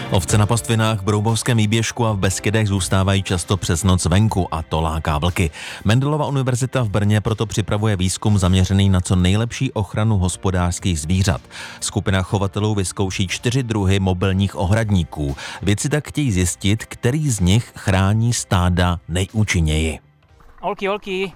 Ovce na pastvinách v Broumovském výběžku a v Beskydech zůstávají často přes noc venku a to láká vlky. Mendelova univerzita v Brně proto připravuje výzkum zaměřený na co nejlepší ochranu hospodářských zvířat. Skupina chovatelů vyzkouší 4 druhy mobilních ohradníků. Vědci tak chtějí zjistit, který z nich chrání stáda nejúčinněji. Holky.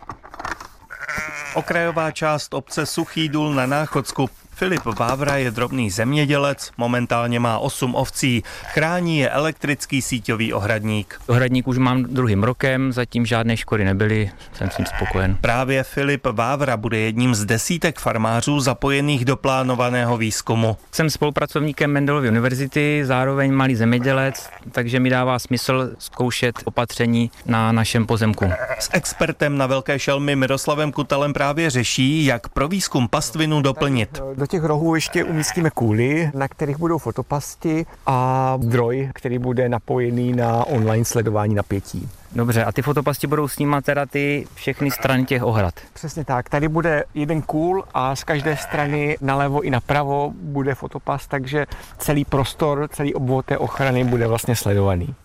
Okrajová část obce Suchý Důl na Náchodsku. Filip Vávra je drobný zemědělec, momentálně má 8 ovcí, chrání je elektrický síťový ohradník. Ohradník už mám 2. rokem, zatím žádné škody nebyly, jsem s tím spokojen. Právě Filip Vávra bude jedním z desítek farmářů zapojených do plánovaného výzkumu. Jsem spolupracovníkem Mendelovy univerzity, zároveň malý zemědělec, takže mi dává smysl zkoušet opatření na našem pozemku. S expertem na velké šelmy Miroslavem Kutalem právě řeší, jak pro výzkum pastvinu doplnit. Do těch rohů ještě umístíme kůly, na kterých budou fotopasti a zdroj, který bude napojený na online sledování napětí. Dobře, a ty fotopasti budou snímat teda ty všechny strany těch ohrad? Přesně tak, tady bude jeden kůl a z každé strany nalevo i napravo bude fotopast, takže celý prostor, celý obvod té ochrany bude vlastně sledovaný.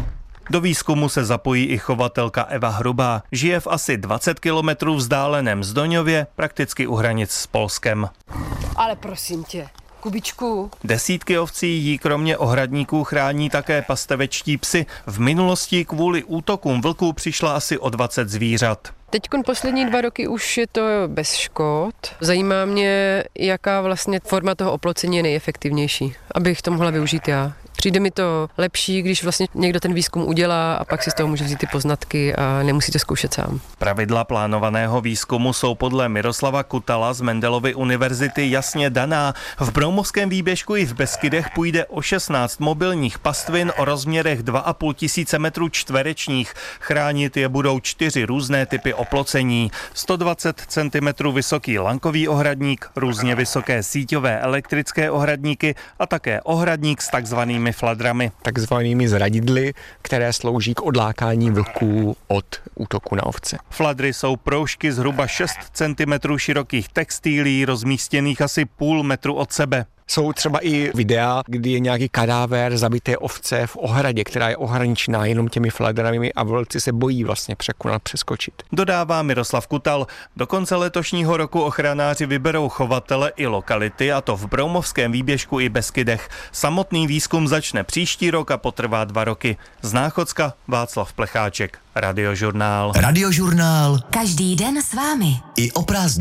Do výzkumu se zapojí i chovatelka Eva Hrubá. Žije v asi 20 kilometrů vzdáleném Zdoňově, prakticky u hranic s Polskem. Ale prosím tě, Kubičku. Desítky ovcí jí kromě ohradníků chrání také pastevečtí psy. V minulosti kvůli útokům vlků přišla asi o 20 zvířat. Teďkon poslední 2 roky už je to bez škod. Zajímá mě, jaká vlastně forma toho oplocení je nejefektivnější, abych to mohla využít já. Přijde mi to lepší, když vlastně někdo ten výzkum udělá a pak si z toho může vzít ty poznatky a nemusíte zkoušet sám. Pravidla plánovaného výzkumu jsou podle Miroslava Kutala z Mendelovy univerzity jasně daná. V Broumovském výběžku i v Beskydech půjde o 16 mobilních pastvin o rozměrech 2,5 tisíce metrů čtverečních. Chránit je budou 4 různé typy oplocení. 120 cm vysoký lankový ohradník, různě vysoké síťové elektrické ohradníky a také ohradník s takzvanými fladrami. Takzvanými zradidly, které slouží k odlákání vlků od útoku na ovce. Fladry jsou proužky zhruba 6 cm širokých textilí, rozmístěných asi půl metru od sebe. Jsou třeba i videa, kdy je nějaký kadáver zabité ovce v ohradě, která je ohraničená jenom těmi fladrami a vlci se bojí vlastně přeskočit. Dodává Miroslav Kutal. Do konce letošního roku ochranáři vyberou chovatele i lokality, a to v Broumovském výběžku i Beskydech. Samotný výzkum začne příští rok a potrvá 2 roky. Z Náchodska Václav Plecháček, Radiožurnál. Radiožurnál. Každý den s vámi. I o prázdninách.